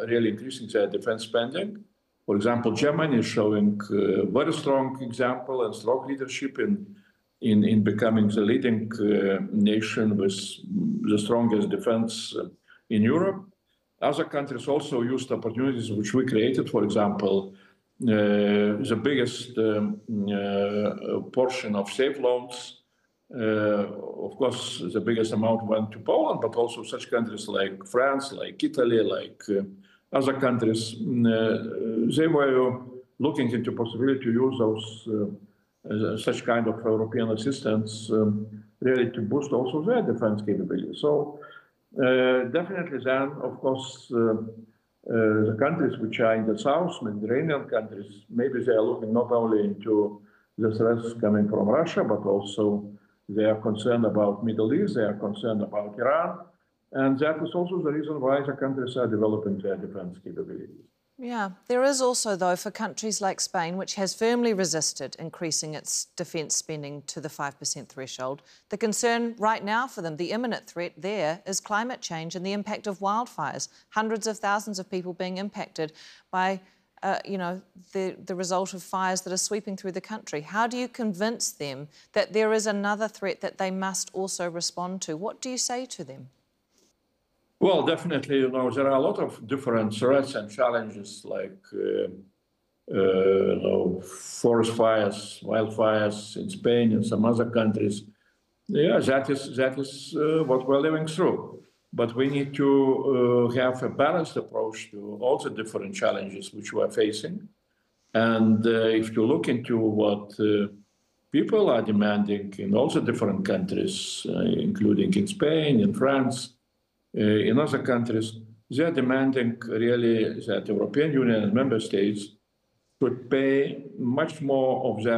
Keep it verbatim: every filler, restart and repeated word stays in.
really increasing their defense spending. For example, Germany is showing a very strong example and strong leadership in, in, in becoming the leading uh, nation with the strongest defense in Europe. Other countries also used opportunities which we created. For example, uh, the biggest um, uh, portion of safe loans, uh, of course, the biggest amount went to Poland, but also such countries like France, like Italy, like uh, other countries, uh, they were looking into possibility to use those uh, uh, such kind of European assistance um, really to boost also their defense capability. So uh, definitely then, of course, uh, uh, the countries which are in the south, Mediterranean countries, maybe they are looking not only into the threats coming from Russia, but also they are concerned about Middle East, they are concerned about Iran, and that is also the reason why the countries are developing their defense capabilities. Yeah, there is also, though, for countries like Spain, which has firmly resisted increasing its defence spending to the five percent threshold, the concern right now for them, the imminent threat there, is climate change and the impact of wildfires. Hundreds of thousands of people being impacted by Uh, you know, the, the result of fires that are sweeping through the country. How do you convince them that there is another threat that they must also respond to? What do you say to them? Well, definitely, you know, there are a lot of different threats and challenges like, uh, uh, you know, forest fires, wildfires in Spain and some other countries. Yeah, that is, that is uh, what we're living through. But we need to uh, have a balanced approach to all the different challenges which we are facing. And uh, if you look into what uh, people are demanding in all the different countries, uh, including in Spain, in France, uh, in other countries, they are demanding really that the European Union and member states should pay much more of their